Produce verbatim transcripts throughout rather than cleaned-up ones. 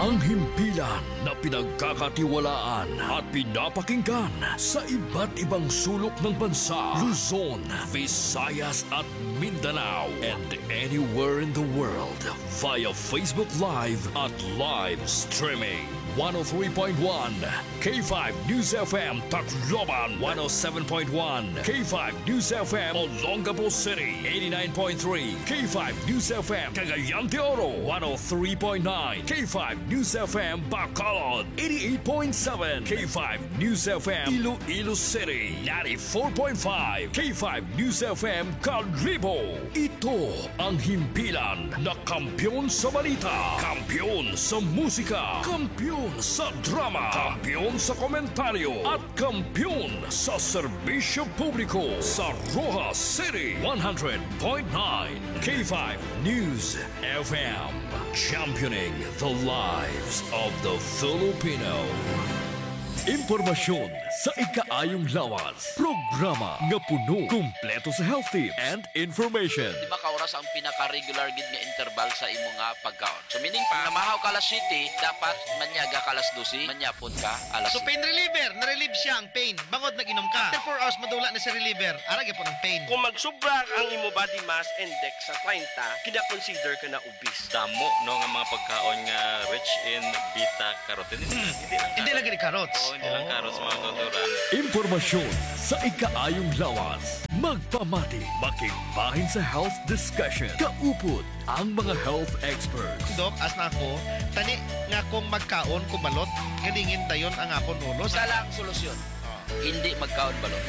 Ang himpilan na pinagkakatiwalaan at pinapakinggan sa iba't ibang sulok ng bansa, Luzon, Visayas at Mindanao, and anywhere in the world via Facebook Live at live streaming. one oh three point one K five News F M Tacloban, one oh seven point one K five News F M Olongapo City, eighty-nine point three K five News F M Cagayan de Oro, one oh three point nine K five News F M Bacolod, eighty-eight point seven K five News F M Iloilo City, ninety-four point five K five News F M Calibo. Ito ang himpilan na kampyon sa balita, kampyon sa musika, kampyon sa drama, kampyon sa komentaryo, at kampyon sa serbisyo publiko sa Rojas City, one hundred point nine K five News F M, championing the lives of the Filipino. Impormasyon sa ikaayong lawas. Programa nga puno, kumpleto sa health tips and information. Di ba ka oras ang pinaka-regular gid nga interval sa imo nga pagkaon? So meaning pa, namahaw ka alas siyete, dapat manyaga ka alas dose, manyapon ka alas So pain reliever, na-relieve siya ang pain. Bangod nag-inom ka. After four hours madula na si reliever. Arag po ng pain. Kung magsubra ang imo body mass index sa thirty, kina-consider ka na obese. Damo no nga mga pagkaon nga rich in beta carotene. Hmm. Hindi lang Hindi lagi ni carrots. Oo, hindi lang carrots mga kulturan. Impormasyon sa ikaayong lawas. Magpamati, makigbahin sa health discussion. Kaupod ang mga health experts. Dok, as na ako, tani nga kung magkaon kubalot, galingin dayon ang akon ulo. Sa lang solusyon. Hindi magkaon balot.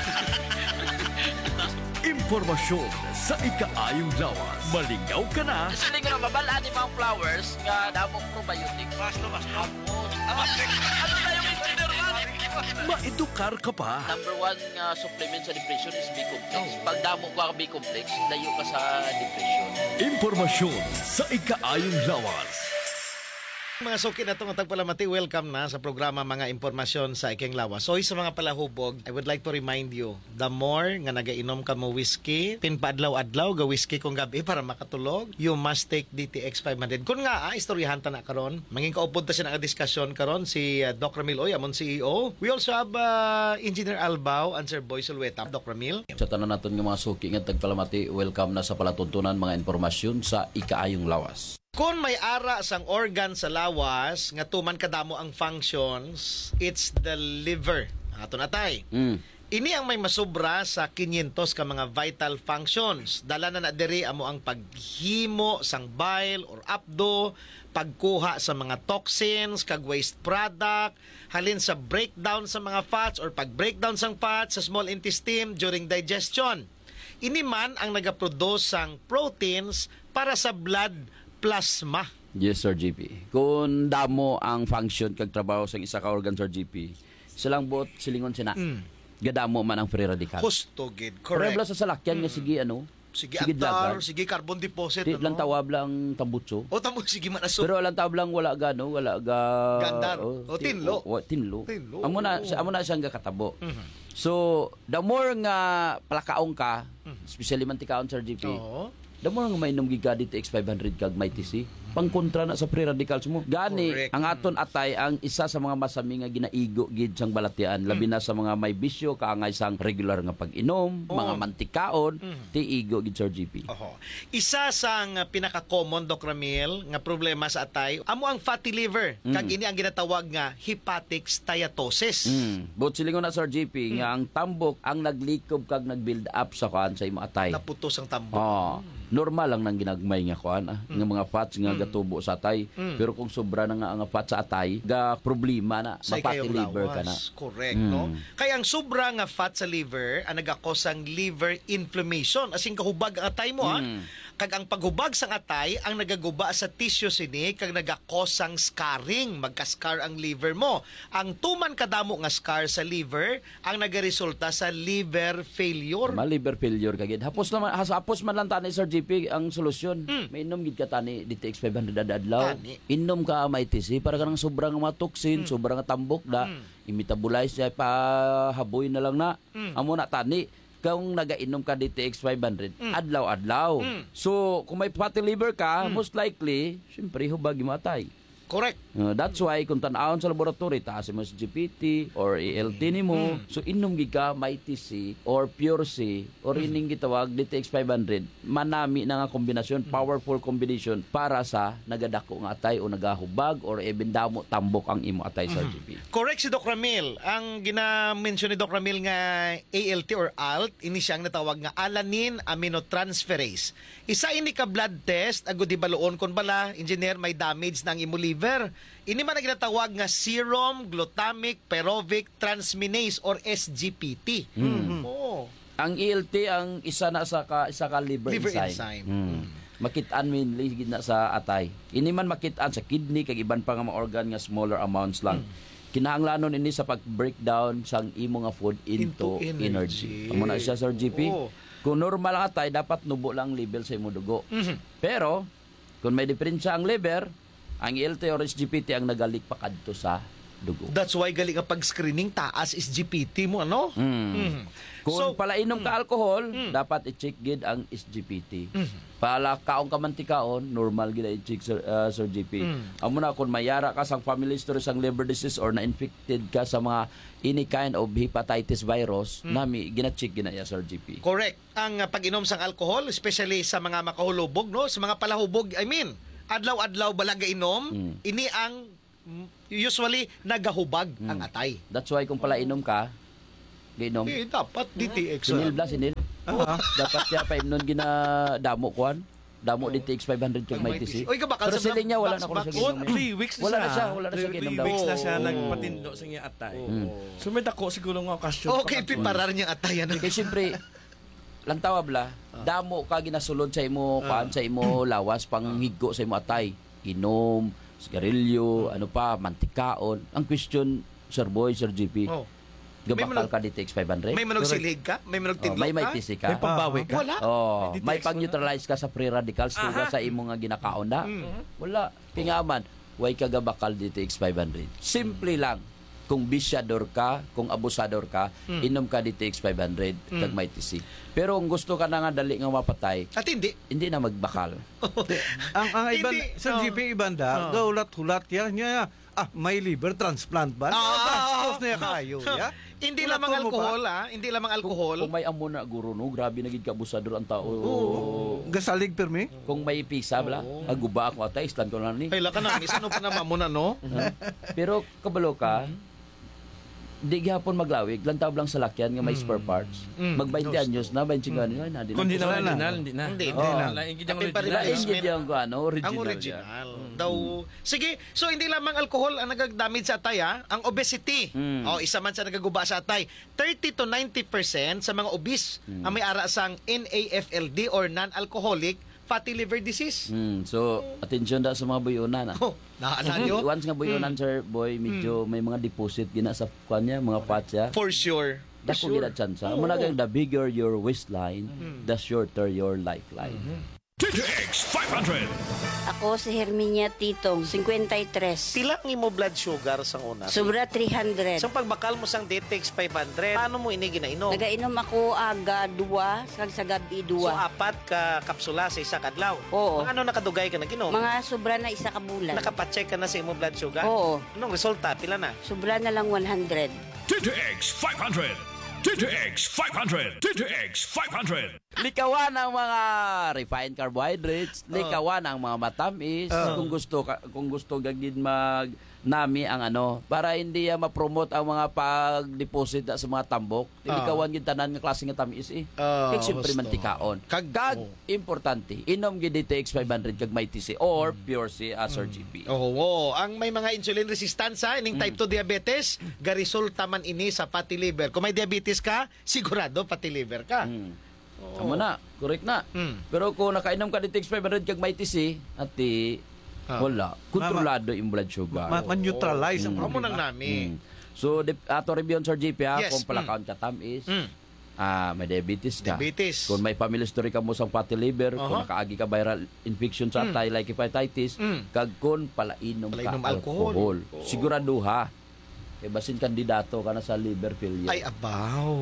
Impormasyon sa ikaayong lawas. Malingaw ka na. Kasi nga mabalaan ni mga flowers nga damong probiotic. Basta basta. Ano na yung engineer man? Maedukar ka pa. Number one nga supplement sa depression is B-complex. Pag damo ka B-complex, layo ka sa depression. Impormasyon sa ikaayong lawas. Mga suki na itong tagpalamati, welcome na sa programa Mga Impormasyon sa Iking Lawas. So, sa mga palahubog, I would like to remind you, the more nga nagainom ka mo whiskey, pinpaadlaw-adlaw, ga whiskey kung gabi para makatulog, you must take D T X five hundred. Kung nga, ah, istoryahan ta na karon, manging kaupod ta siya na diskusyon karon si uh, Doc Ramil Oy, amon C E O. We also have uh, Engineer Albao and Sir Boy Sulweta. Doc Ramil. Sa tanan naton nga mga suki nga tagpalamati, welcome na sa palatuntunan mga impormasyon sa ikaayong lawas. Kung may ara sang organ sa lawas, nga tuman kadamo ang functions, it's the liver. Ato na tay. Mm. Ini ang may masubra sa five hundred ka mga vital functions. Dala na na diri amo ang paghimo sang bile or apdo, pagkuha sa mga toxins, kag waste product, halin sa breakdown sa mga fats or pag-breakdown sang fats sa small intestine during digestion. Ini man ang nagaproduce sang proteins para sa blood plasma. Yes, Sir G P. Kung damo ang function kag trabaho sa isa ka organ, Sir G P, silang bot silingon sina. Mm. Gadamo man ang free radical. Husto gid, correct. Pero sa salakyan mm. nga sige ano, sige antar, sige carbon deposit. Di ano? lang tawab lang tambutso. O tamo sige man aso. Pero lang tawab lang wala gano, wala ga gandar. Oh, o tinlo. O, o tinlo. tinlo. Amo na amo na siyang gakatabo. Mm-hmm. So, the more nga palakaong ka, mm-hmm. especially man tikaon, Sir G P. Oo. The more nga may inom giga D T X five hundred kag may T C, pangkontra na sa free radicals mo. Gani, correct. ang aton atay ang isa sa mga masami nga ginaigo gid sang balatian, labi na sa mga may bisyo kaangay sang regular nga pag-inom, oh. mga mantikaon, mm. tiigo gid Sir G P. Oho. Isa sang pinaka-common, Doc Ramil, nga problema sa atay, amo ang fatty liver. Mm. Kag ini ang ginatawag nga hepatic steatosis. Mm. But silingon na Sir G P, mm. nga ang tambok ang naglikob kag nagbuild up sa kuan sa imo atay. Naputos ang tambok. Oh. Normal lang nang ginagmay nga kuan ah, mm. nga mga fats nga mm. gatubo sa atay. Mm. Pero kung sobra na nga ang fats sa atay, ga problema na, sa mapati liver lawas. ka na. Correct, mm. no? Kaya ang sobra nga fat sa liver ang nagakos ang liver inflammation. Asing kahubag ang atay mo, mm. ha? Kag ang paghubag sang atay ang nagaguba sa tissue sini kag nagakos ang scarring, magka-scar ang liver mo. Ang tuman kadamo nga scar sa liver ang nagaresulta sa liver failure. Ma liver failure kagid. Hapos naman hapos man lang tani Sir G P ang solusyon. Mm. May inom gid ka tani D T X five hundred adlaw. Tani. Inom ka may T C para kanang sobrang mga toxin, mm. sobrang tambok da, mm. i-metabolize siya pa haboy na lang na. Mm. Amo na tani kung nagainom ka D T X five hundred, mm. adlaw-adlaw. Mm. So, kung may fatty liver ka, mm. most likely, syempre, hubag matay. Correct. Uh, that's why kung tanawon sa laboratory taas mo sa G P T or A L T nimo, so inom gid ka may T C or pure C or ining gitawag D T X five hundred, manami na nga kombinasyon, powerful combination para sa nagadako nga atay o nagahubag or even damo tambok ang imo atay sa G P. Correct si Doc Ramil. Ang gina-mention ni Doc Ramil nga A L T or A L T, ini siyang natawag nga alanine aminotransferase. Isa ini ka blood test, agud di baloon kon bala, engineer may damage ng imo liver. Ini man ang ginatawag nga serum glutamic pyruvic transminase or S G P T. Oh. Ang A L T ang isa na sa ka, isa ka liver, Liver enzyme. enzyme. Hmm. Makitaan min ligid na sa atay. Ini man makitaan sa kidney kag iban pa nga mga organ nga smaller amounts lang. Kinahanglanon ini sa pag-breakdown sang imo nga food into, Into energy. energy. Amo na siya Sir G P. Oo. Kung normal ang atay dapat nubo lang level sa imo dugo. Mhm. Pero kung may diferensya ang liver, ang A L T or S G P T ang nagalik pa kadto sa dugo. That's why galing ang pag-screening taas is G P T mo, ano? Mm. Mhm. Kung So, palainom ka alcohol, dapat i-check gid ang S G P T. Pala kaong kamantikaon, normal gid i-check Sir, uh, Sir G P. Amo na kung mayara ka sang family history sang liver disease or na-infected ka sa mga any kind of hepatitis virus, nami gina-check gina ya Sir G P. correct. Ang uh, pag-inom sang alcohol, especially sa mga makahulubog, no? Sa mga palahubog, I mean, adlaw-adlaw balaga inom, Mm. ini ang mm, usually nagahubag ang atay. That's why kung palainom ka, ginom. Eh, dapat D T X. Sinil bla sinil. Dapat ya pa imnon gina damo kuan. Damo D T X five hundred kag may T C. Oy, kabakal Pero sa siling niya wala box, na ko box. sa Oh, ginom. three weeks na Wala siya. na siya, wala na siya Three ginom three daw. weeks na siya Oh. nagpatindo sa niya atay. So may dako siguro nga okasyon. Okay, piparar niya atay. Ano? Kaya siyempre, lang tawa bla, damo ka ginasulod sa imo, kuan sa imo lawas, panghigo sa imo atay. Inom, sigarilyo, ano pa, mantikaon. Ang question, Sir Boy, Sir G P, Oh. gabakal manag- ka D T X five hundred? May managsilig ka? May Oh, managtidlo may may ka? T C ka? May pambawi ka. Wala. Oh, May D T X may wala. pang-neutralize ka sa free radicals tuga sa imo nga ginakaon na. Wala. Kingaman, way ka gabakal D T X five hundred. Simple lang. Kung bisyador ka, kung abusador ka, inom ka D T X five hundred kag may T C. Pero kung gusto ka na nga dali nga mapatay, At hindi. hindi na magbakal. ang ang iban Hindi, sa oh. G P ibanda, gaulat-hulat ya niya. Ah, may liver transplant ba? Ah, Bastos na kayo, ya. Hindi Wala lamang to mo alcohol, ah. Hindi lamang alcohol. Kung may amo na guro no, grabe na gid ka abusador ang tao. Gasalig permi? Kung may pisa bla, aguba ako atay, islan ko na ni. Ay, laka na. Isa no pa naman mo na, no? Pero kabalo ka, di gihapon maglawig, lantaw lang sa lakyan nga may spare parts. Mag-twenty anyos na, twenty ka ay na. di Kung di na Wala na. original, hindi na. Hindi, hindi Oh, na. laing gid ang Tapi pa rin original. lang. Lain gid yung ano, original. Ang original. Daw. Sige, so hindi lamang alcohol ang nagag-damage sa atay, ah. Ang obesity. Mm. Oh, isa man sa nagaguba sa atay. thirty to ninety percent sa mga obese ang may ara sang N A F L D or non-alcoholic fatty liver disease. Hmm, so attention da sa mga buyonan. Ah. Oh, naalala nyo? Once nga buyonan sir boy, medyo may mga deposit gina sa kanya, mga parts ya. For sure. For Dako sure. gina chance. Mo na the bigger your waistline, the shorter your lifeline. D T X five hundred. Ako si Herminia Titong, fifty-three. Pila ang imo blood sugar sang una? Sobra three hundred. Sa pagbakal mo sang D T X five hundred, paano mo ini ginainom? Nagainom ako aga duwa, kag sa gabi So, duwa. apat ka kapsula sa isa kadlaw. Oo. Mga ano nakadugay ka naginom? Mga sobra na isa ka bulan. Nakapacheck ka na sa imo blood sugar? Oo. Anong resulta? Pila na? Sobra na lang one hundred. D T X five hundred. D T X five hundred. D T X five hundred. Likawan ang mga refined carbohydrates, likawan ang mga matamis, kung gusto ka, kung gusto gagid mag nami ang ano para hindi ya ma-promote ang mga pag-deposit sa mga tambok. Likawan gid tanan nga klase nga tamis eh. Ah, Kag siyempre gusto. mantikaon. Kag- Kag oh. importante, inom gid D T X five hundred kag may T C or pure C as or G P. Oo, oo. Ang may mga insulin resistance ha, ining type two diabetes, garesulta man ini sa fatty liver. Kung may diabetes ka, sigurado fatty liver ka. Mm. Tama na, correct na. Mm. Pero kung nakainom ka D T X five hundred kag may T C, ati Ah. wala. Kontrolado yung blood sugar. Ma- Man-neutralize ang Amo problema. nang nami. Mm. So, dip, ato review Sir G P ha, Yes, kung palakaon ka tamis, Mm. ah, may diabetes ka. Diabetes. Kung may family history ka mo sa fatty liver, kung Aha. nakaagi ka viral infection sa atay like hepatitis, Mm. kag kung palainom ka Palainom alcohol. alcohol. Oo. Siguraduha. Kaya basin kandidato ka na sa liver failure. Ay, abaw.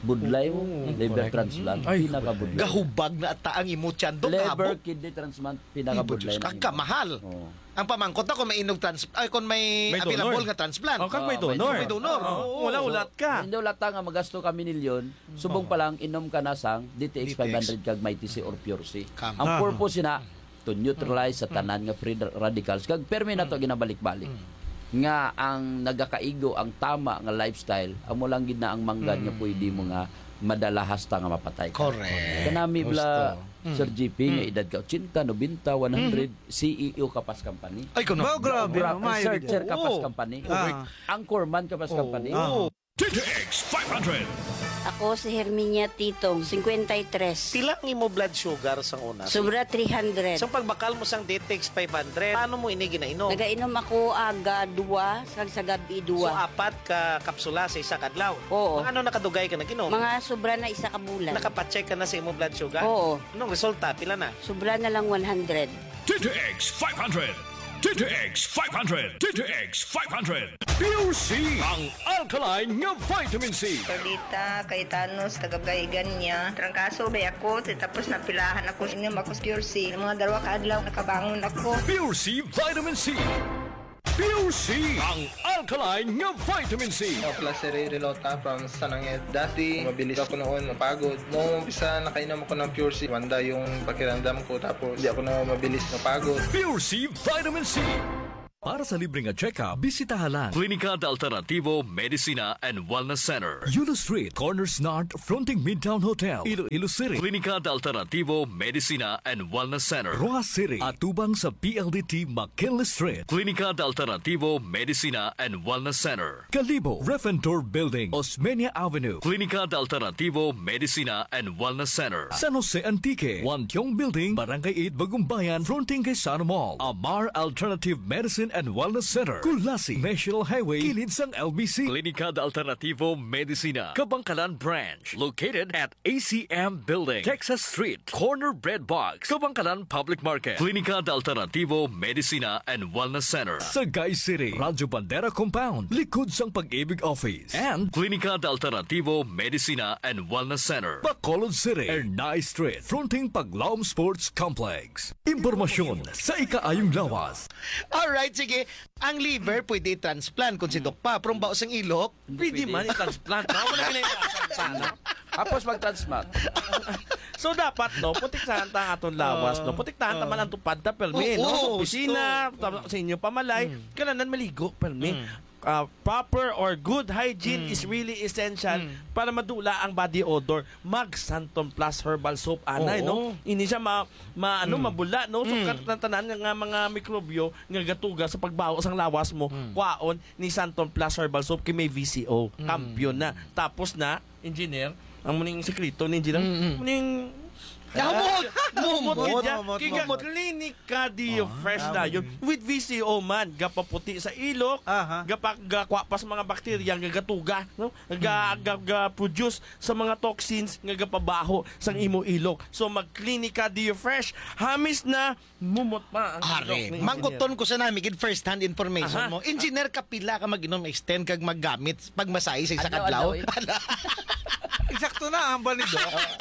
budlay mo, liver transplant, pinaka-budlay. Gahubag na taang imutyan do Liver, kabok. kidney transplant, pinaka-budlay. Ibudus ka mahal. Oo. Ang pamangkot ako may inog trans ay kung may, May available donor. nga transplant. O, kag may Ah, may donor. May donor. Oo. Wala, ulat ka. Hindi ulat nga magasto ka minilyon, subong pa lang inom ka na sang D T X five hundred kag may T C or Pure C. Kam. Ang purpose na to neutralize sa tanan nga free radicals kag permi na to ginabalik-balik. Nga ang nagakaigo ang tama nga lifestyle, amo lang gid na ang manggan nga pwede mo nga madala hasta nga mapatay ka. Correct. Kanami bla Gusto. Sir G P nga edad ka eighty, ninety, one hundred, C E O kapas company. Ay kuno. Ba, grabe. Gra- Mayo Researcher gid. kapas Oo. company. Ah. Anchor man kapas company. Oo. D T X five hundred. Ako si Herminia Titong, fifty-three. Pila ang imo blood sugar sa una? Sobra three hundred. So pagbakal mo sang D T X five hundred, paano mo ini ginainom? Nagainom ako aga dua, kag sa gabi So dua. apat ka kapsula sa isa kadlaw. Oo. Mga ano nakadugay ka naginom? Mga sobra na isa ka bulan. Nakapacheck ka na sa imo blood sugar? Oo. Anong resulta? Pila na? Sobra na lang one hundred. D T X five hundred. D T X five hundred. D T X five hundred. Pure C. Ang alkaline nga vitamin C. Perdita, Cayetanos, tagabgaigan niya. Trangkaso, bay ako, tapos napilahan ako. Inom ako sa Pure C. Mga dalawa kaadlaw, nakabangon ako. Pure C Vitamin C. Pure C. Ang alkaline nga vitamin C. Placer Relota from Sananged. Dati, mabilis ako noon, mapagod. Noong umpisa, nakainom ako ng Pure C. Wanda yung pakiramdam ko, tapos di ako na mabilis mapagod. Pure C Vitamin C. Para sa libreng check-up, bisitahan lang Klinika de Alternativo Medicina and Wellness Center. Yulo Street, Corners North, fronting Midtown Hotel. Iloilo City. Klinika de Alternativo Medicina and Wellness Center. Rojas City. Atubang sa P L D T McKinley Street. Klinika de Alternativo Medicina and Wellness Center. Calibo, Refentor Building, Osmeña Avenue. Klinika de Alternativo Medicina and Wellness Center. San Jose Antique, Wantiong Building, Barangay eight, Bagumbayan, fronting kay Sana Mall. Amar Alternative Medicine and Wellness Center. Kulasi, National Highway, kilid sang L B C. Klinika de Alternativo Medicina, Kabangkalan Branch. Located at A C M Building, Texas Street, Corner Bread Box, Kabangkalan Public Market. Klinika de Alternativo Medicina and Wellness Center. Sagay City, Radyo Bandera Compound, likod sang Pag-ibig Office. And Klinika de Alternativo Medicina and Wellness Center. Bacolod City, Ernay Street, fronting Paglaom Sports Complex. Impormasyon sa ikaayong lawas. Alright, sige. Ang liver pwede transplant kung si Doc pa. Pero ang baos ang ilok, Pwede man i-transplant. Ako na ginagawa sana. Tapos mag-transplant. So dapat no, putiktahan ta aton lawas no. Putiktahan ta man ang tupad ta pelmi no. Oo, Sa opisina, ta- sa inyo pamalay, kailangan maligo pelmi. Uh, proper or good hygiene is really essential para madula ang body odor. Mag Santon Plus Herbal Soap anay Oo. no. Ini siya ma, ma ano mabula no. So katatanan nga mga mikrobyo nga gatuga sa pagbaho sang lawas mo, kwaon ni Santon Plus Herbal Soap kay may V C O. Kampiyon na. Tapos na engineer ang muning sekreto ni engineer. Muning Yamot! Mumot Mumot! kaya Mumot! kaya Mumot! Klinika Dio Fresh na yun with V C O man gapaputi sa ilok Aha. gapak gakwa pa sa mga bakterya nga gatuga no ga, ga, ga produce sa mga toxins nga gapabaho sang imo ilok so mag Klinika Dio Fresh hamis na mumot pa ang ilok Are, ng engineer. mangkuton ko sa namin gid first hand information Aha. mo. Engineer kapila ka mag-inom extend kag maggamit pag masahi sa isa kadlaw. Adlaw, Eksakto na, ang balido.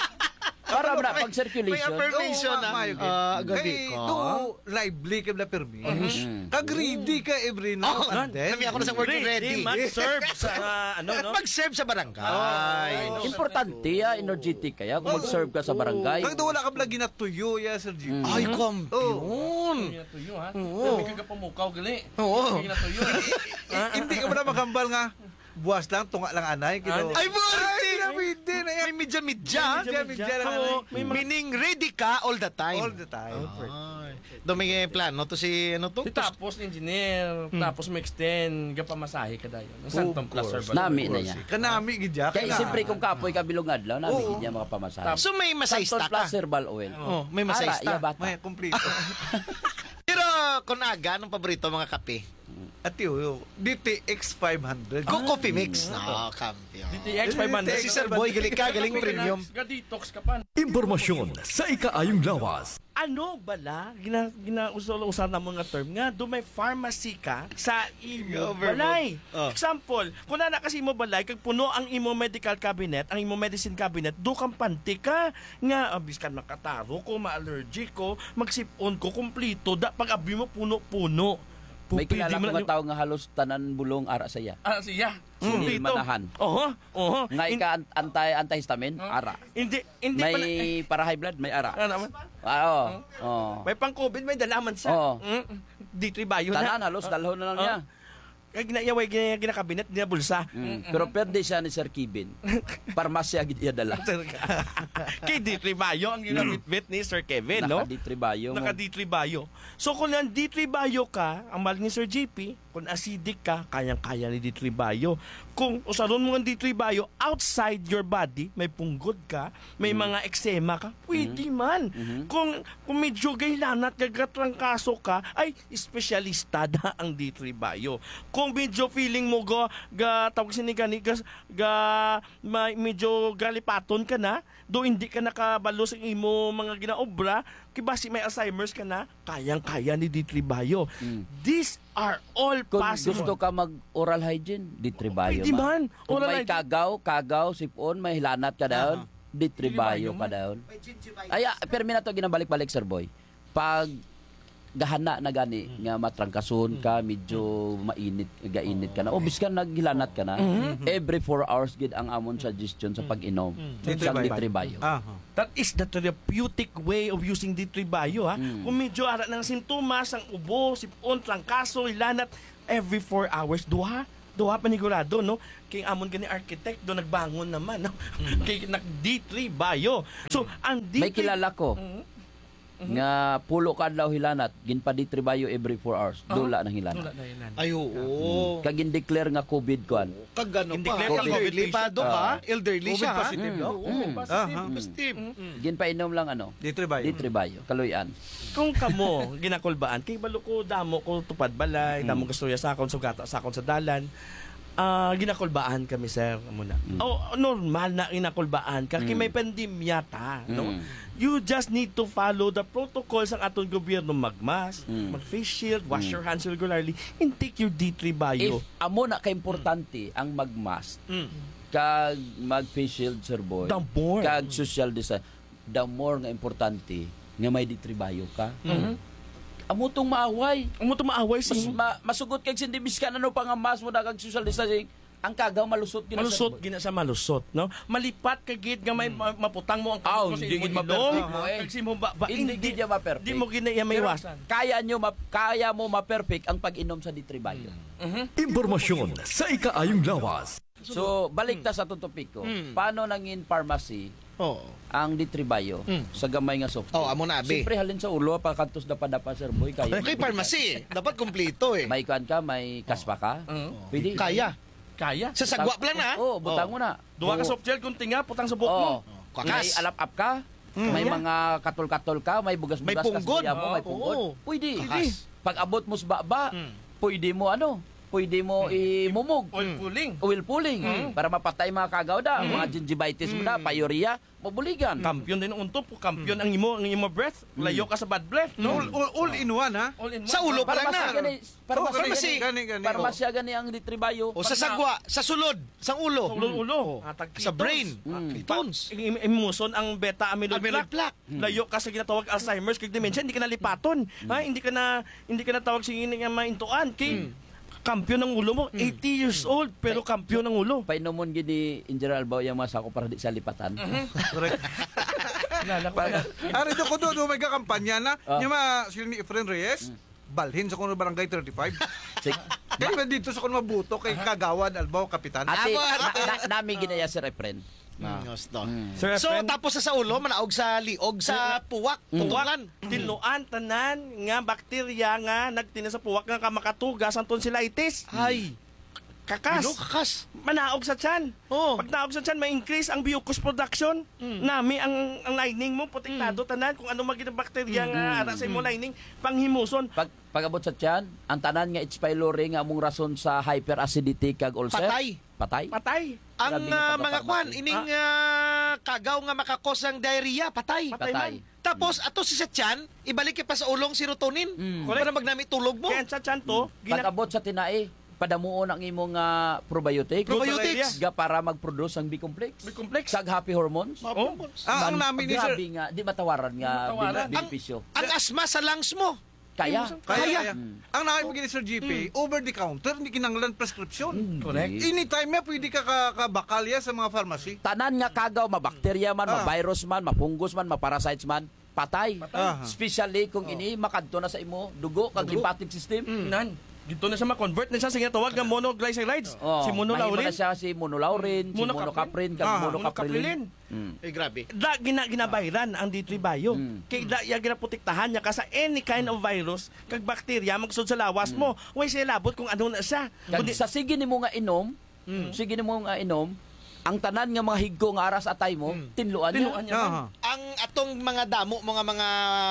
Para ba pag May circulation? affirmation na. Ah, gabi Kay, ko. do, lively ka na permi. Kag ready ka every now Oh, and then. nami ako na sa word ready. mag-serve sa ano no Mag-serve sa barangay. Importante ya, energetic kaya kung mag-serve ka sa barangay. Kag do wala ka lagi na tuyo ya, Sir G. Ay, kampiyon. tuyo ha may kagapamukaw gali Oo. May tuyo Hindi ka ba na magambal nga? Buwas lang, tunga lang anay. Kino. Ay, Marty! Ay, hindi na yan. May medya-medya. Medya-medya lang Oo, anay. meaning ready ka all the time. All the time. Ay. Do may plano to si ano to? Si tapos engineer, tapos mo extend, gapamasahe ka dayon. Ang Santon Plus Herbal. Nami na niya. Kanami gidya. Kaya siyempre kung kapoy kabilong adlaw, nami gid niya mga pamasahe. So may masayista Santon ka. Plus Herbal Oil. Oh, may Ara, masayista. iya bata. May kumplito. Pero kung aga, anong paborito mga kape? At yun, D T X five hundred. Go coffee mix. No, kampiyon. D T X five hundred. Si Sir Boy, galing ka, galing premium. Ga-detox ka pa. Impormasyon sa ikaayong lawas. ano bala gina ginausa na mga term nga do may pharmacy ka sa imo balay. Oh. Example, kung na kasi imo balay kag puno ang imo medical cabinet, ang imo medicine cabinet, do kang panti ka nga abis ka makataro ko, ma-allergic ko, magsipon ko kumplito da pag abi mo puno-puno. May Pupili kilala mo ko lang nga tao nga halos tanan bulong ara saya. Ah, siya. Sunil Dito. manahan. Oho, oho. Nga In- ika anti antihistamine ara. Hindi, hindi May pala. para high blood may ara. Ano naman? Ah, oo. Oo. May pang-COVID, may dalaman siya. Oo. Mm. D three Bio na. Tanan halos dalhon na lang niya. Kaya ginayaway, gina, ginakabinet, ginabulsa. Mm. Pero pwede siya ni Sir Kibin. Parmasya gid iya dala. Kay D three Bio ang ginabitbit ni Sir Kevin, no? Naka D three Bio. Naka D three Bio. So kung ang D three Bio ka, ang mahal ni Sir J P, kung acidic ka, kayang-kaya ni D three Bio. Kung usaron mo ang D three Bio outside your body, may punggod ka, may mga eksema ka, pwede man. Kung, kung medyo gaylanat, gagatrangkaso ka, ay espesyalista da ang D three Bio. Kung medyo feeling mo ga, ga tawag sini gani, ga, ga may, medyo galipaton ka na, do hindi ka nakabalo sa imo mga ginaobra, kibasi may Alzheimer's ka na, kayang-kaya ni D three Bio. These are all Kung possible. gusto ka mag-oral hygiene, D three Bio. Pwede man. Kung Oral may hygiene. kagaw, kagaw, sipon, may hilanat ka daon, D three Bio pa daon. Ay, ah, pero mina to ginabalik-balik, Sir Boy. Pag gahana na gani nga matrangkason ka, medyo mainit, gainit ka na. O bis ka naghilanat ka na. Every four hours gid ang amon suggestion sa pag-inom. Sa D three Bio. Aha. That is the therapeutic way of using D three Bio, ha? Kung medyo ara ng sintomas, ang ubo, sipon, trangkaso, ilanat, every four hours, duha, duha panigurado, no? Kay amon kani architect do nagbangon naman, no? Kay nag D three Bio. So, ang D three May kilala ko nga pulo kadlaw hilanat, ginpa D three Bio every four hours. Dula ng hilanat. Ay, oo. Kag in-declare nga COVID kuan. Kag gano Hindi pa. clear ka, Elderly COVID pa do ka. Elderly COVID siya, ha? positive, no? Oo, Mm. positive. Aha. Positive. Ginpa inom lang ano? D three Bio. D three Bio, kaluyan. Kung kamo ginakulbaan, kay balo ko damo ko tupad balay, damo gusto ya sa akon sugata sa akon sa dalan. Ah, ginakulbaan kami sir muna. Oh, normal na ginakulbaan ka kay may pandemya ta, no? You just need to follow the protocols ang aton gobyerno, magmask, mag-face shield, wash your hands regularly, and take your D three Bio. If amo na ka-importante ang magmask, Mm. kag mag-face shield, Sir Boy, The more. kag social distance, the more nga importante nga may D three Bio ka. Amo tong maaway. Ang mo maaway Mas, si ma, masugot kag sindibis ka na no pangamas mo na kag social distancing. Ang kagaw malusot gina malusot gina sa malusot, no? Malipat ka gid nga may ma- maputang mo ang Ah, kamot mo sa hindi imo gid ilong. ma-perfect mo, eh. Kag si mo ba, ba Hindi gid ya ma-perfect. Di mo ginaya may iwasan. Kaya nyo ma, kaya mo ma-perfect ang pag-inom sa D three Bio. Impormasyon sa ikaayong lawas. So, balik ta sa itong topic ko. Paano nangin pharmacy Oo. ang D three Bio sa gamay nga soft Oh, amo na, abi. Siyempre halin sa ulo, pagkantos na padapa, Sir Boy. Kaya Okay, pharmacy. Dapat kumpleto eh. may kuan ka, may kaspa ka. Pwede. Kaya. Kaya. Sa sagwa pa lang na. Oo, butang mo na. Duha ka Oo. soft gel kung tinga putang sa buhok Oo. mo. May Kakas. alap-up ka. May mga katol-katol ka, may bugas-bugas May punggod. ka sa mo, may Oo. punggod. Pwede. Kakas. Pag abot mo sa baba, pwede mo ano, pwede mo imumog. Oil pulling. Oil pulling para mapatay mga kagaw da, mga gingivitis mo da, pyorrhea, mabuligan. Kampiyon din ang untop, kampiyon ang imo ang imo breath. Layo ka sa bad breath, no? All, all, all in one, ha? All in one. Sa ulo pa lang Parmasya na. gani, parmasya pharmacy. gani, Gani, gani. parmasya gani ang D three Bio. O sa sagwa, sa sulod, sa ulo. Sa ulo, ulo. Ah, tag- Sa brain. Mm. Ketones. Im- Imuson ang beta amyloid Amyloid plaque. plaque. Layo ka sa ginatawag Alzheimer's kag dementia, hindi ka nalipaton. Ha, hindi ka na hindi ka na tawag sa nga maintuan kay kampiyon ng ulo mo, eighty years old pero kampiyon ng ulo. Painomon gini in general ba yung mga sako para di sa lipatan. Correct. Ari do ko do, do may kakampanya na. Ah. Yung mga sila ni Efren Reyes, balhin sa kuno barangay thirty-five. Sig- Kaya ba dito sa kuno mabuto kay Kagawan, Albaw, Kapitan. Ate, Abo, na, na, nami ginaya Sir Efren. Mm, gusto. Sir So, Efren, tapos sa sa ulo, manaog sa liog, sa puwak, tuwalan. tinuan tanan nga bakterya nga nagtina sa puwak nga kamakatugas ang tonsillitis. Ay, Kakas. ano kakas? Manaog sa tiyan. Oh. Pag naog sa tiyan, may increase ang mucus production. Nami ang ang lining mo protektado tanan kung ano magina bakterya nga ara sa imo lining panghimuson. Pag pagabot sa tiyan, ang tanan nga H. pylori nga among rason sa hyperacidity kag ulcer. Patay. Patay. Patay. Ang Grabe nga ah, mga pagkaparmasi. kwan, ining ah, kagaw nga makakos ang diarrhea, patay. Patay. Patay. Tapos ato si sa tiyan, ibalik ka pa sa ulong serotonin para magnami tulog mo. Kaya sa chanto, gina- Pag-abot sa tinai, padamuon ang imong uh, probiotic. Probiotics. Ga para mag-produce ang B-complex. B-complex. Sag happy hormones. Oh. Ah, ang namin ni sir, Grabe nga, di matawaran nga Matawaran. bin- benepisyo. Ang asma sa lungs mo. Kaya. kaya, kaya. Mm. Ang namin ni Sir G P, over the counter, hindi kinanglan prescription. Correct. Anytime ya, pwede ka ka- kabakalya sa mga pharmacy. Tanan nga kagaw, mabakterya man, Ah. mavirus man, mapunggos man, maparasites man, patay. Ah. Especially kung ini makadto na sa imo dugo kag lymphatic system. Nan. Dito na siya ma-convert na siya. Sige, tawag ng monoglycerides. Oh, Si mahimo monolaurin. na siya si monolaurin, si Monocaprin. monocaprin, kag Ah, monocaprilin. Mm. Ay, grabe. Da, gina, ginabayran ang D three Bio. Mm. Kay da, ya ginaprotektahan niya ka sa any kind of virus, kag bakterya, magsud sa lawas mo. Way siya labot kung ano na siya. Kag Kundi- sa sige nimo nga inom, sige nimo nga inom, ang tanan nga mga higgo nga aras atay mo, tinluan niya. Tinuan niya. Aha. Ang atong mga damo, mga mga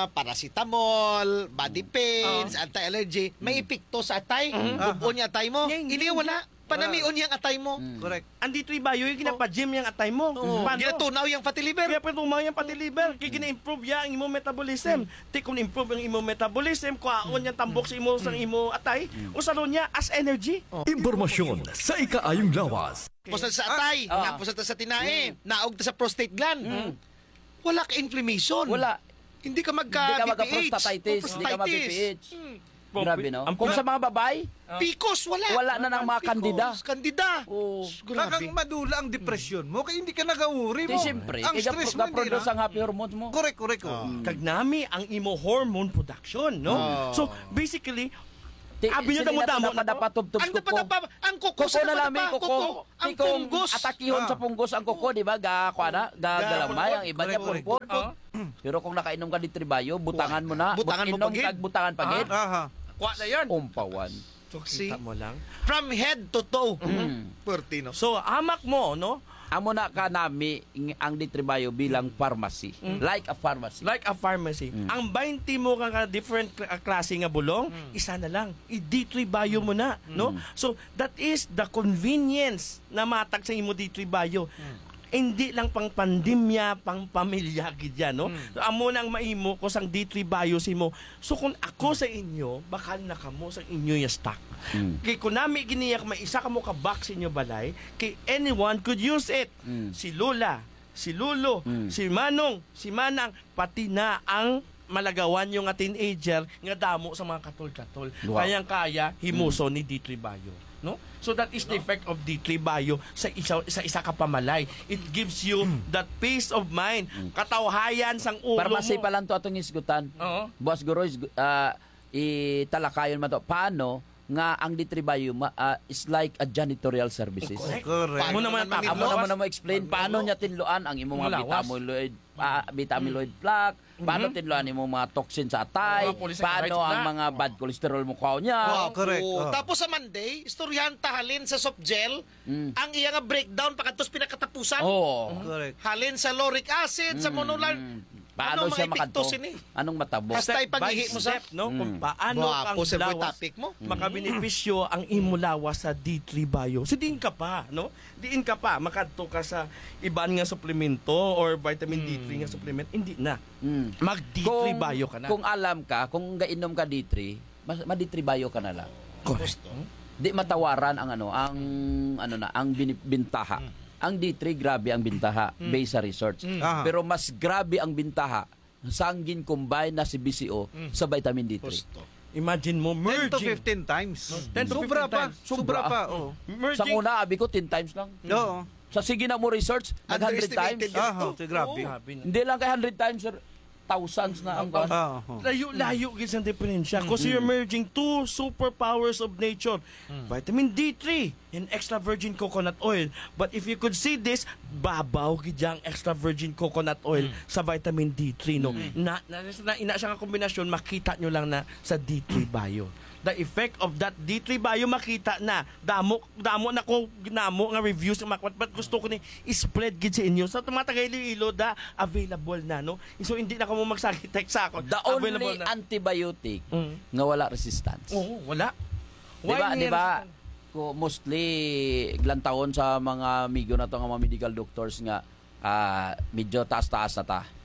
paracetamol, body pains, anti-allergy, may epekto sa atay. Bubuon niya atay mo. Yang- Hindi wala. Panamion niyang atay mo. Correct. Ang D three Bio, yung ginapa-gym yung atay mo. Paano? Ginatunaw yung fatty liver. Kaya pa tumaw yung pati liver. Kaya gina-improve ya ang imo metabolism. Ti kung improve ang imo metabolism, kuhaon yung tambok sa imo sang imo atay, usalo niya as energy. Impormasyon sa ikaayong lawas. Tapos na sa atay, Ah. tapos na sa tinae, naog na sa prostate gland. Wala ka inflammation. Wala. Hindi ka Hindi ka magka-B P H. magka-prostatitis, hindi ka mag-B P H. Grabe, no? Ang Kung sa mga babay, Picos, wala. wala na ng mga Picos, kandida. Kandida. Oh, Grabe. Kakang madula ang depression mo, kaya hindi ka nagawuri di mo. siyempre, Ang kaya stress mo, hindi na-produce na. ang happy hormones mo. Correct, correct. oh. Kag nami ang imo hormone production, no? So basically, abi nyo damo-damo na to. napatubtub Ang ko dapat pa, ang kuko Kuko sa na dapat namin, pa, kuko. Ang Di kung punggos. atakihon Ah. sa punggos ang kuko, di ba? Ga, kwa na, ga, galamay, ang iba niya Correct, purpur. Pero kung nakainom ka di tribayo, butangan mo na. Butangan mo Inom pagid. kag butangan pagid. Aha. Kwa na yan. Umpawan. See? Kita mo lang. From head to toe. Pertino. So, hamak mo, no? Amo na ka nami ing- ang di tribayo bilang pharmacy. Like a pharmacy. Like a pharmacy. Ang twenty mo ka ka different kla- klase nga bulong, isa na lang. I-D three Bio mo na, no? So, that is the convenience na matag sa imo D three Bio. Hindi lang pang pandemya, pang pamilya gid yan, no? So, amo nang maimo ko sang D three Bio si mo. So kung ako sa inyo, bakal na kamo sa inyo yung stock. Kay kung nami giniyak may isa kamo ka box inyo balay, kay anyone could use it. Si Lola, si Lolo, si Manong, si Manang, pati na ang malagawan yung nga teenager nga damo sa mga katol-katol. Wow. Kayang kaya himuso ni D three Bio, no? So that is the effect of D three Bio sa isa sa isa ka pamalay. It gives you that peace of mind, katawhayan sang ulo Pharmacy mo. pa lang to atong isgutan. Oo. Boss Guro, is, uh, italakayon man to. Paano nga ang di tribayo ma- ah, is like a janitorial services? Correct. Amo naman ang Amo naman na mo explain paano niya tinluan ang imong mga Lawas. vitaminoid ah, vitaminoid plaque, paano tinluan imong mga toxin sa atay, Mga polysaccharides paano ang na. mga bad cholesterol mo kaw niya. Wow, correct. oo. Oh. Tapos sa Monday, istoryahan tahalin sa soft gel, ang iya nga breakdown pagkatos pinakatapusan. Oh. Correct. Halin sa lauric acid, sa monolar. Paano Ano siya mga epekto makadto? sini? Anong matabo? Basta Step ipangihi by mo sa- step, no? Kung paano Wapo ang sa lawas topic mo. makabenepisyo ang imo lawas sa D three Bio. So diin ka pa, no? Diin ka pa makadto ka sa iban nga suplemento or vitamin D three nga supplement, hindi na. Mm. Mag D three Bio ka na. Kung alam ka, kung gainom ka D three, mas ma-D three bio ka na lang. Correct. Di matawaran ang ano, ang ano na, ang bini- bintaha. Ang D three grabe ang bintaha based sa research. Aha. Pero mas grabe ang bintaha sanggin combine na si B C O sa vitamin D three. Imagine mo ten to merging fifteen times. ten to Sobra fifteen pa. times. Sobra pa. Oh. Sa merging una, abi ko ten times lang. Oo. Sa sige na mo research, nag one hundred times. Underestimated yun. Ah, oh, grabe. Grabe na. Hindi lang kay one hundred times, sir. Thousands na ang kwan. Ah, oh. Layo-layo gid ang diferensya. Kasi you're merging two superpowers of nature. Vitamin D three and extra virgin coconut oil. But if you could see this, babaw gid ang extra virgin coconut oil sa vitamin D three, no? Na, na, na ina siya nga kombinasyon, makita nyo lang na sa D three Bio. The effect of that D three Bio makita na. Damo damo na ko ginamo nga reviews nga makwat, but gusto ko ni spread gid sa inyo. Sa tumatagay ilo da available na, no? So hindi na ko mo magsakit sa ako. The only Available na. antibiotic Mm. nga wala resistance. Oo, wala. Di ba, Why di niya ba, resistant? ko mostly glantahon sa mga amigo na to nga mga medical doctors nga ah, medyo taas-taas na ta.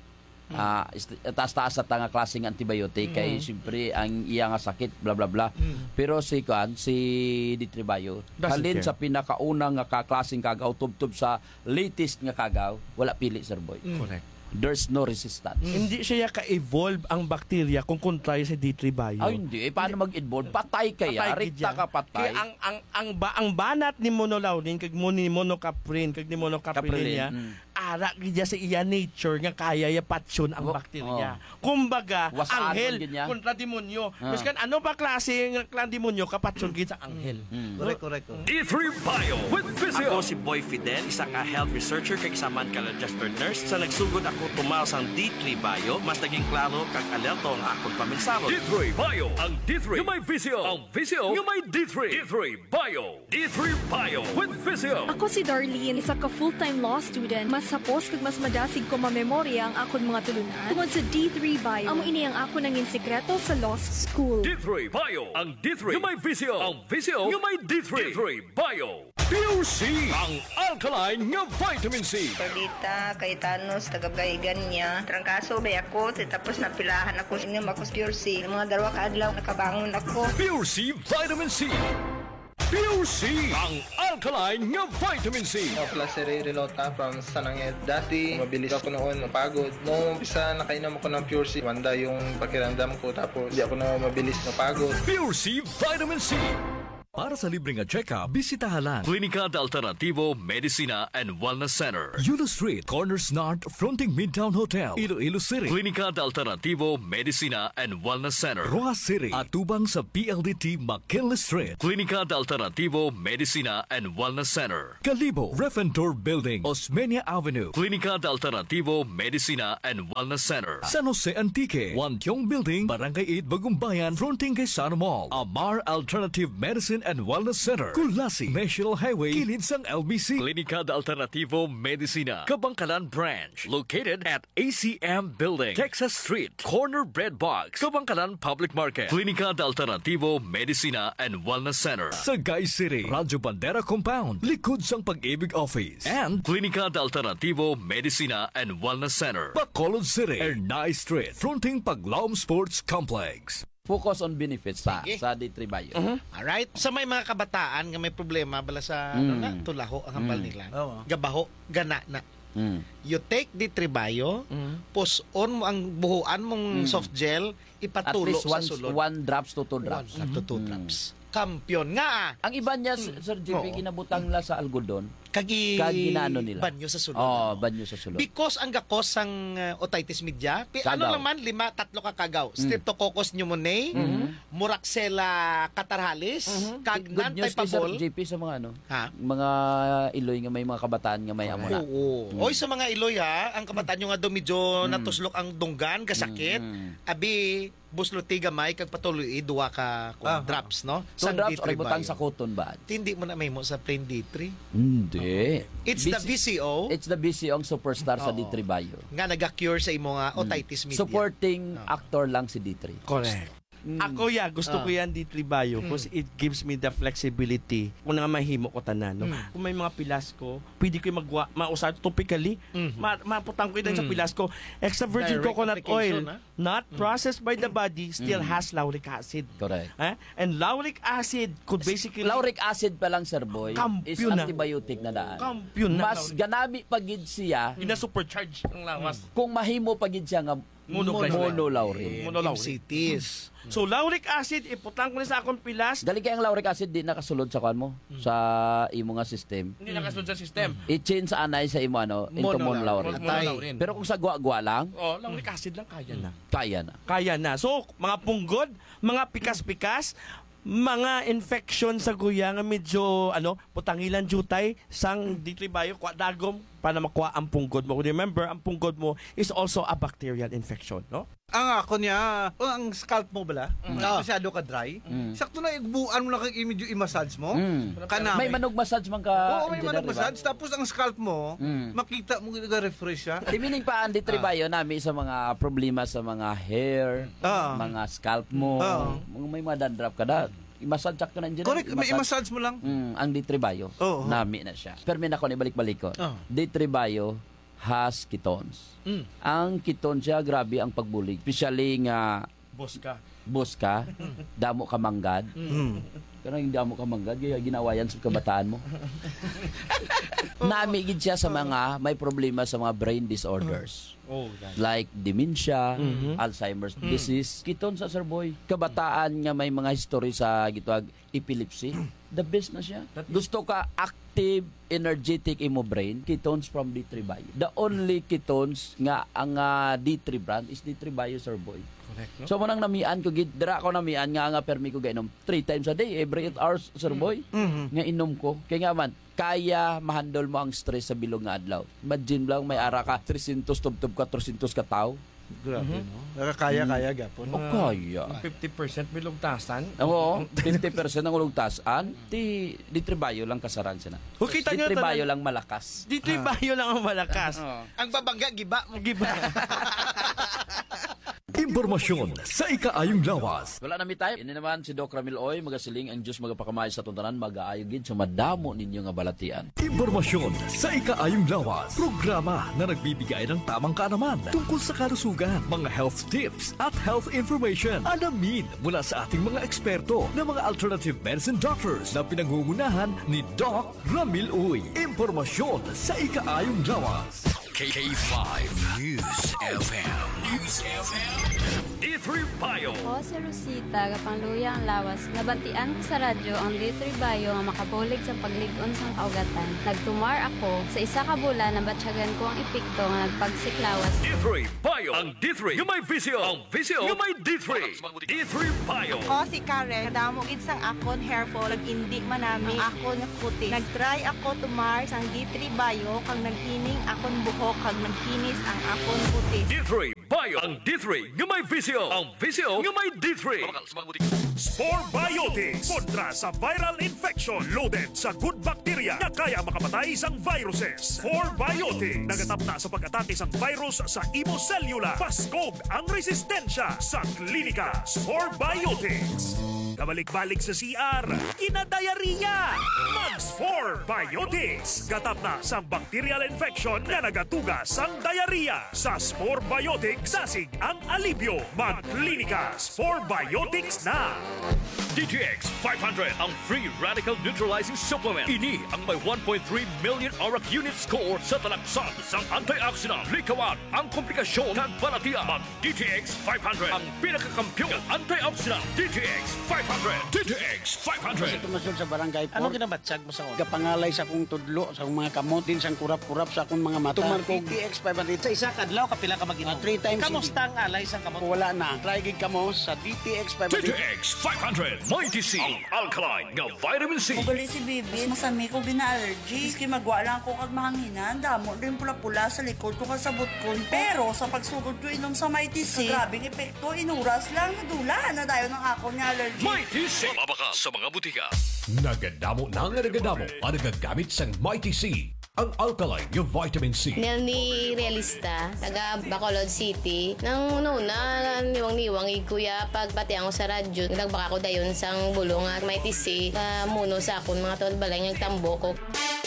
ah, ist- taas-taas at nga klaseng antibiotic kay siyempre ang iya nga sakit bla bla bla. Pero si kan si Ditribayo Doesn't halin care. sa pinakaunang nga kaklaseng kagaw tubtob sa latest nga kagaw wala pili sir boy. Correct. There's no resistance. Hindi siya ka-evolve ang bakterya kung kontraya sa D three bio. Ay hindi, eh, paano mag-involve? Patay kaya, Patay rikta gid ka yan. patay. Kaya ang ang ang ba, ang banat ni monolaurin kag mo ni monocaprin kag ni monocaprin Caprilin, niya mm. ara gid sa iya nature nga kaya ya patsyon ang Oh, bakterya. Kumbaga, Wasaan anghel gid niya. kontra demonyo. Ah. Miskan ano pa klase ng klan demonyo kapatsyon gid sa anghel. Correct, correct. oh. D three Bio with Visio. Ako si Boy Fidel, isa ka health researcher kay kasamaan ka registered nurse. Sa nagsugod ako tumaw sa D three Bio, mas naging klaro kag alerto ang akong paminsaro. D three Bio. Ang D three yung may Visio. Ang Visio yung may D three. D three Bio. D three Bio with Visio. Ako si Darlene, isa ka full-time law student. Mas sapos kag mas madasig ko mamemorya ang akon mga tulunan. Tungod sa D three Bio, amo ini ang ako nangin sekreto sa law school. D three Bio. Ang D three yung may Visio. Ang Visio yung may D three. D three Bio. Pure C. Ang alkaline nga vitamin C. Perdita, Cayetanos, tagabgaigan niya. Trangkaso ba ako, tapos napilahan ako. Inom ako sa Pure C. Yung mga dalawa ka adlaw, nakabangon ako. Pure C Vitamin C. Pure C. Ang alkaline nga vitamin C. Ako pala si Ray Relota from Sananged. Dati, mabilis ako noon, mapagod. Noong umpisa, nakainom ako ng Pure C. Wanda yung pakiramdam ko, tapos di ako na mabilis mapagod. Pure C Vitamin C. Para sa libreng check-up, bisitahan lang Klinika de Alternativo Medicina and Wellness Center, Yulo Street, Corners North, fronting Midtown Hotel, Iloilo City. Klinika de Alternativo Medicina and Wellness Center, Rojas City, atubang sa P L D T McKinley Street. Klinika de Alternativo Medicina and Wellness Center, Calibo, Refentor Building, Osmeña Avenue. Klinika de Alternativo Medicina and Wellness Center, San Jose Antique, Wantiong Building, Barangay eight, Bagumbayan, fronting kay Sana Mall. Amar Alternative Medicine and Wellness Center, Kulasi, National Highway, kilid sang L B C. Klinika de Alternativo Medicina, Kabangkalan Branch, located at A C M Building, Texas Street, Corner Bread Box, Kabangkalan Public Market. Klinika de Alternativo Medicina and Wellness Center, Sagay City, Radyo Bandera Compound, likod sang Pag-ibig Office, and Klinika de Alternativo Medicina and Wellness Center, Bacolod City, Ernai Street, fronting Paglaom Sports Complex. Focus on benefits sa Sige. sa D three Bio. Alright. Sa may mga kabataan nga may problema bala sa ano Mm. na, tulaho ang hambal Mm. nila. Oo. Gabaho, gana na. Mm. You take the tribayo, pus on mo ang buhuan mong soft gel, At ipatulo least sa one, sulod. one drops to two One drops. up to two drops. Kampiyon nga ah. Ang iba niya, Sir J P, Oo. ginabutang la sa algodon. Kagi, Kag ginaano nila. banyo sa sulod. Oh, banyo sa sulod. Because ang gakos ang uh, otitis media, pi, Kagaw. ano naman, lima, tatlo ka kagaw. Streptococcus pneumoniae, Moraxella catarrhalis, kag Good news ni Sir non-typeable. J P sa mga ano, Ha? mga iloy nga may mga kabataan nga may amo na. Oo. Oy, sa mga iloy ha, ang kabataan nyo nga daw medyo natuslok ang dunggan, kasakit. Mm. Abi, busluti gamay, kag patuloy, duwa ka kung Ah. drops, no? Two Sang drops D or three butang bio. sa cotton ba? Hindi mo na may mo sa plain D three. Hindi. It's the V C O It's the B C O ang superstar sa Oo. D three Bio. nga naga-cure sa imo nga otitis media. Supporting actor lang si D three. Correct. Ako ya, gusto Ah. ko yan D three Bio because it gives me the flexibility kung nga mahimo ko tanan. No? Kung may mga pilas ko, pwede ko magwa, mausap topically, ma, maputang ko din sa pilas ko. Extra virgin Direct coconut oil, application, ha? not processed by the body, still has lauric acid. Correct. Eh? And lauric acid could basically... Lauric acid pa lang, Sir Boy, is Kampiyon na. antibiotic na daan. Kampiyon na Mas lauric. ganami pagid siya Ina-supercharge ang lawas. kung mahimo pagid siya nga Monoglycerol. monolaurin. Monolaurin. M C Ts. So, lauric acid, iputang ko na sa akong pilas, Dali kay ang lauric acid di nakasulod sa kwan mo sa imo nga system. hindi nakasunod sa system. I-change sa anay sa imo ano into Monolaurin. monolaurin. Monolaurin. Pero kung sa gwa-gwa lang, Oh, lauric acid lang kaya na. kaya na. Kaya na. So, mga punggod, mga pikas-pikas, mga infection sa guya nga medyo ano, putangilan jutay sang D three Bio kwa dagom para makuha ang punggod mo. Remember, ang punggod mo is also a bacterial infection, no? Ang ako niya, oh, ang scalp mo bala, Ah. masyado ka dry, sakto na igbuan mo lang kag medyo i-massage mo. Mm. Kanami. May manog massage man ka. Oo, may engineer, manog diba? massage. Tapos ang scalp mo, Mm. makita mo nag-refresh siya. Timining pa ang D three Bio nami sa mga problema sa mga hair, Ah. mga scalp mo, Ah. mga may mga dandruff ka na. I-massage ka na engineer. Correct, may i-massage mo lang. Mm, ang D three Bio, Oo. nami na siya. Pero may nako ni balik-balik ko. Oh. D three Bio has ketones. Mm. Ang ketones siya, grabe ang pagbulig. Especially nga Boss ka. boss ka, damo ka manggad. Mm. Pero yung damo ka manggad, kaya ginawa yan sa kabataan mo. Namigid siya sa mga may problema sa mga brain disorders. Oh, yan. Like dementia, Mhm. Alzheimer's disease. Kiton sa Sir Boy. Kabataan nga may mga history sa gitwag epilepsy. The best na siya. Gusto ka active, energetic imo brain, ketones from D three Bio. The only ketones nga ang uh, D three brand is D three Bio, Sir Boy. Correct, no? So manang namian ko gid dira ko namian nga nga permi ko gainom three times a day, every eight hours, Sir Boy. Mhm. Nga inom ko. Kaya nga man kaya mahandle mo ang stress sa bilog nga adlaw. Imagine lang may ara ka three hundred tub-tub ka three hundred ka tao. Grabe, no? Nakakaya-kaya gapon. O kaya. fifty percent may lugtasan. Oo, fifty percent ang ulugtasan. Ti di tribayo lang kasaran sila. O, kita Di nyo, tribayo tanan- lang malakas. Dito yung bayo lang ang malakas. Ang babangga, giba mo. Giba. Impormasyon sa ikaayong lawas. Wala na mi tayo. Ini naman si Doc Ramil Oy, magasiling ang Diyos magapakamay sa tuntanan, mag-aayo gid sa madamo ninyo nga balatian. Impormasyon sa ikaayong lawas. Programa na nagbibigay ng tamang kaalaman tungkol sa kalusugan, mga health tips at health information. Alamin mula sa ating mga eksperto na mga alternative medicine doctors na pinangungunahan ni Doc Ramil Oy. Impormasyon sa ikaayong lawas. K five News F M. News F M. D three Bio. Ako si Rosita, kapangluya ang lawas. Nabatian ko sa radyo ang D three Bio nga makabulig sa pagligon sang kaugatan. Nagtumar ako sa isa ka bulan na batsyagan ko ang epekto nga nagpagsiklawas. D three Bio. Ang D three yung may visio. Ang visio yung may D three. D three Bio. Ako si Karen, kadamo gid sang akon hair fall, nag-indi manami ang akon nga kutis. Nag-try ako tumar sang D three Bio kang naghining akon buhok kag nagkinis ang akon kutis. D three Bio. Ang D three yung may visio. Ang visio yung may D three. Spore Biotics kontra sa viral infection loaded sa good bacteria na kaya makapatay sang viruses. Spore Biotics nagatap na sa pag-atake sang virus sa imo cellula. Paskog ang resistensya sa klinika. Spore Biotics. Kabalik-balik sa C R, kinadayariya. Mag-Spore Biotics. Gatap na sa bacterial infection na nagatuga sang diarrhea. Sa Spore Biotics, sasig ang alibyo. Mag-klinika. Spore Biotics na. D T X five hundred ang free radical neutralizing supplement. Ini ang may one point three million auric unit score sa talaksan sang antioxidant. Likawan ang komplikasyon ng balatian. Mag D T X five hundred ang pinakakampyong antioxidant. D T X five hundred. D T X five hundred. Tumasod sa barangay po. Ano ginabatsyag mo sa una? Kapangalay sa akong tudlo, sa akong mga kamot, din sa kurap-kurap sa akong mga mata. Tumar ko D T X five hundred. Sa isa kadlaw, kapila ka mag-inom? Uh, three times. Kamusta ang alay sa kamot? Wala na. Try gig kamo sa D T X five D T hundred. X five hundred. Mighty C. Ang alkaline nga vitamin C. Ugali si Bibi, masami ko bina-allergy. Iski magwa lang ko kag mahanginan, damo din pula-pula sa likod ko kasabot ko. Pero sa pagsugod ko inom sa Mighty C, grabing epekto, inuras lang, dula na dayo ng ako ni allergy. Mighty C. Mabaka sa mga butika. Nagadamo na nga nagadamo ang nagagamit sang Mighty C. Ang alkaline yung vitamin C. Melanie Realista, taga Bacolod City. Nang una, niwang-niwang ikuya pagbati ako sa radyo. Nagbaka ko dayon sang bulong at may tisi. Muno sa akon mga tol balay nagtambo ko.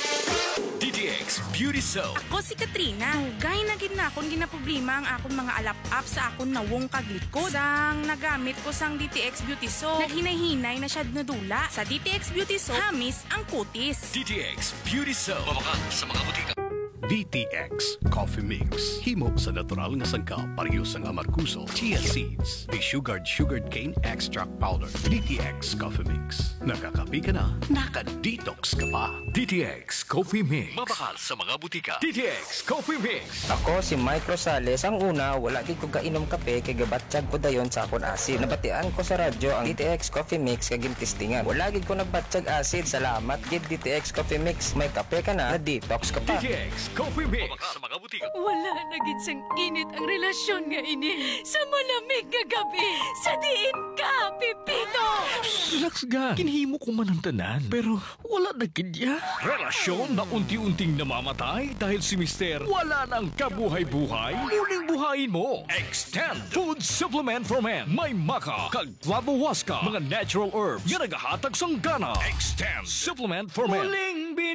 D T X Beauty Soap. Ako si Katrina. Gay na gid na akon ginaproblema ang akon mga alap-up sa akon nawong kaglikod. Sang nagamit ko sang D T X Beauty Soap, naghinay-hinay na siya nadula. Sa D T X Beauty Soap, hamis ang kutis. D T X Beauty Soap. Mabaka sa mga butika. D T X Coffee Mix. Himo sa natural nga sangkap pareho sang amarkuso, chia seeds, desugared sugared cane extract powder. D T X Coffee Mix. Nakakapi ka na, naka-detox ka pa. D T X Coffee Mix. Mabakal sa mga butika. D T X Coffee Mix. Ako si Mike Rosales. Ang una, wala gid ko kainom kape kay gabatsyag ko dayon sa akon acid. Nabatian ko sa radyo ang D T X Coffee Mix kay gintistingan. Wala gid ko nagbatsyag acid. Salamat gid D T X Coffee Mix. May kape ka na, na-detox ka pa. D T X Coffee Mix. Mabakal sa mga butika. Wala na gid sang init ang relasyon nga ini. Sa malamig nga gabi, sa diin ka, Pipito! Relax ga. Kinhimo ko man ang tanan. Pero wala na kidya. Relasyon na unti-unting namamatay dahil si Mister wala nang kabuhay-buhay. Muling buhayin mo. Extend Food Supplement for Men. May maka, kag flavowaska, mga natural herbs nga nagahatag sang gana. Extend Supplement for Men. Muling binuhay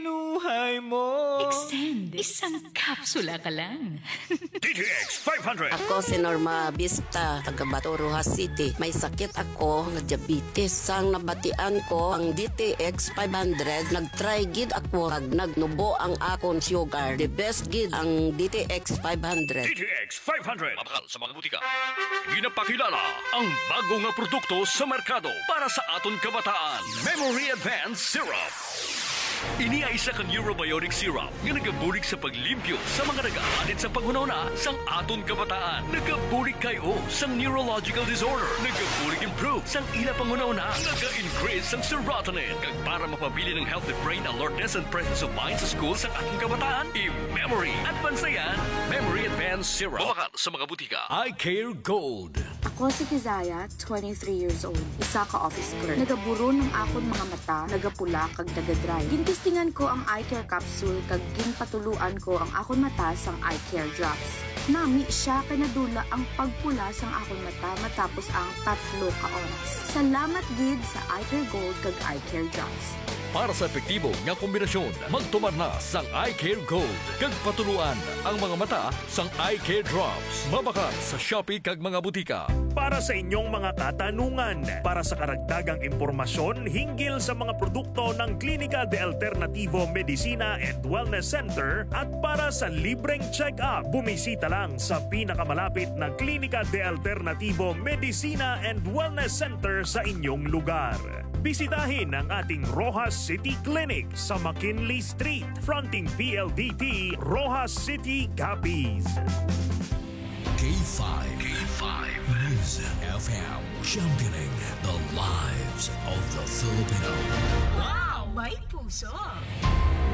buhay mo. Extend. Isang kapsula ka lang. D T X five hundred. Ako si Norma Vista, taga Bato, Rojas City. May sakit ako nga diabetes. Sang nabatian ko ang D T X five hundred, nag-try gid ako kag nagnubo ang akon sugar. The best gid ang D T X five hundred. D T X five hundred. Mabakal sa mga butika. Ginapakilala ang bago nga produkto sa merkado para sa aton kabataan. Memory Advanced Syrup. Ini ay isa ka neurobiotic syrup nga nagabulig sa paglimpyo sa mga nag-aalit sa panghunahuna sang aton kabataan. Nagabulig kayo sang neurological disorder. Nagabulig improve sang ila panghunahuna. Naga-increase sang serotonin. Kag para mapabili ng healthy brain alertness and presence of mind sa school sa ating kabataan, i-memory at bansayan. Memory Advanced Syrup. Mabakal sa mga butika. I Care Gold. Ako si Kizaya, twenty-three years old. Isa ka office clerk. Nagaburo ng akon mga mata, nagapula kag nagadry. Gintistingan ko ang eye care capsule kag ginpatuluan ko ang akon mata sang eye care drops. Nami siya kay nadula ang pagpula sang akon mata matapos ang tatlo ka oras. Salamat gid sa Eye Care Gold kag Eye Care Drops. Para sa epektibo nga kombinasyon, magtumar na sang Eye Care Gold. Kag patuluan ang mga mata sang Eye Care Drops. Mabakat sa Shopee kag mga butika. Para sa inyong mga katanungan, para sa karagdagang impormasyon hinggil sa mga produkto ng Klinika de Alternativo Medicina and Wellness Center at para sa libreng check-up, bumisita lang sa pinakamalapit na Klinika de Alternativo Medicina and Wellness Center sa inyong lugar. Bisitahin ang ating Rojas City Clinic sa McKinley Street, fronting P L D T, Rojas City, Capiz. K five. K five. News F M. Championing the lives of the Filipino. Wow! May puso!